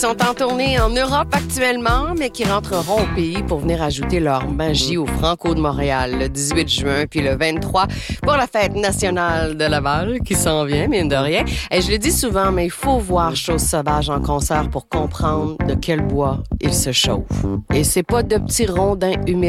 Sont en tournée en Europe actuellement, mais qui rentreront au pays pour venir ajouter leur magie au Franco de Montréal le 18 juin, puis le 23 pour la fête nationale de Laval, qui s'en vient, mine de rien. Et je le dis souvent, mais il faut voir Chose Sauvage en concert pour comprendre de quel bois il se chauffe. Et c'est pas de petits rondins humides